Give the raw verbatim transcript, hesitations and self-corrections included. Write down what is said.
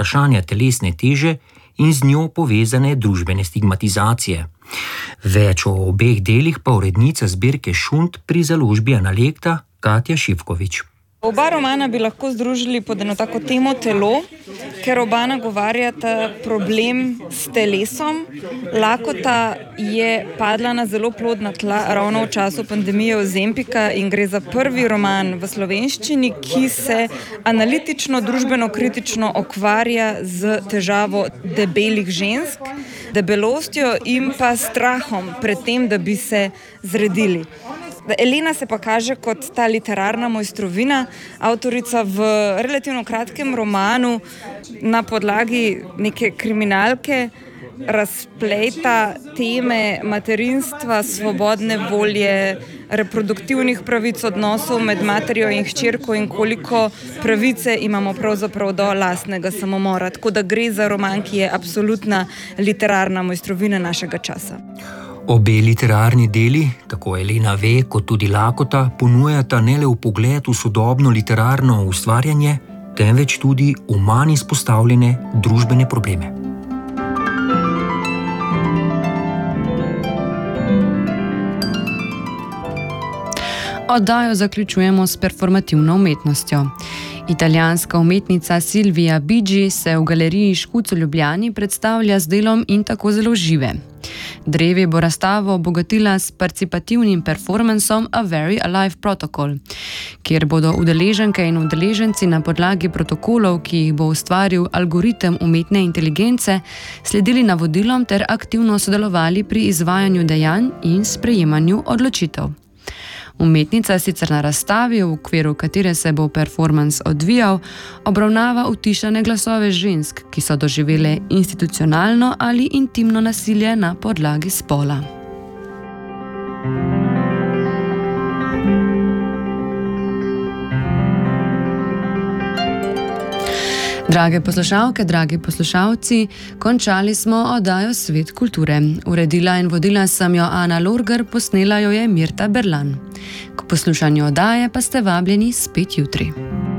vprašanja telesne teže in z njo povezane družbene stigmatizacije. Več o obeh delih pa urednica zbirke Šund pri založbi Analekta Katja Šivković. Oba romana bi lahko združili pod eno tako temo telo, ker oba nagovarjata problem s telesom. Lakota je padla na zelo plodna tla ravno v času pandemije Ozempika in gre za prvi roman v slovenščini, ki se analitično, družbeno kritično ukvarja z težavo debelih žensk, debelostjo in pa strahom pred tem, da bi se zredili. Elena se pa kaže kot ta literarna mojstrovina, avtorica v relativno kratkem romanu na podlagi neke kriminalke razpleta teme materinstva, svobodne volje, reproduktivnih pravic, odnosov med materjo in hčerko in koliko pravice imamo pravzaprav do lastnega samomora. Tako da gre za roman, ki je absolutna literarna mojstrovina našega časa. Obe literarni deli, tako Elena ve kot tudi Lakota, ponujata ne le vpogled v sodobno literarno ustvarjanje, temveč tudi v manj izpostavljene družbene probleme. Oddajo zaključujemo s performativno umetnostjo. Italijanska umetnica Silvia Bigi se v galeriji Škuc v Ljubljani predstavlja z delom In tako zelo žive. Drevi bo razstavo obogatila s participativnim performansom A Very Alive Protocol, kjer bodo udeleženke in udeleženci na podlagi protokolov, ki jih bo ustvaril algoritem umetne inteligence, sledili navodilom ter aktivno sodelovali pri izvajanju dejanj in sprejemanju odločitev. Umetnica sicer na razstavi, v okviru katere se bo performans odvijal, obravnava utišane glasove žensk, ki so doživele institucionalno ali intimno nasilje na podlagi spola. Drage poslušalke, dragi poslušalci, končali smo oddajo Svet kulture. Uredila in vodila sem jo Ana Lorger, posnela jo je Mirta Berlan. K poslušanju oddaje pa ste vabljeni spet jutri.